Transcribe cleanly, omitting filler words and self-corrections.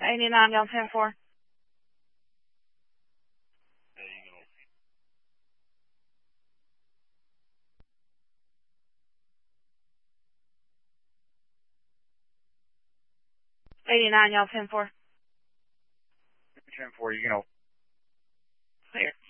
89, y'all 10-4. There you go. 89, y'all 10-4. 10-4, you can go. Clear.